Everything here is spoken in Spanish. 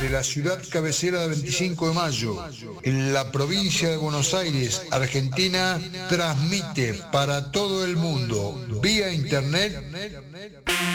desde la ciudad cabecera de 25 de Mayo, en la provincia de Buenos Aires, Argentina, transmite para todo el mundo, vía internet,